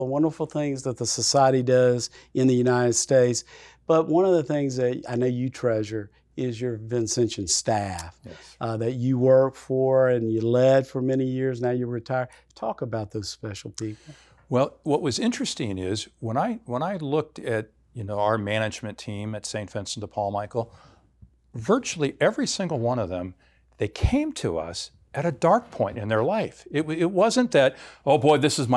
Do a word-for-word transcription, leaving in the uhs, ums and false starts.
wonderful things that the society does in the United States. But one of the things that I know you treasure is your Vincentian staff Yes. uh, that you work for and you led for many years. Now you're retired. Talk about those special people. Well, what was interesting is when I when I looked at you know our management team at Saint Vincent de Paul, Michael, virtually every single one of them, they came to us at a dark point in their life. It, it wasn't that, oh boy, this is my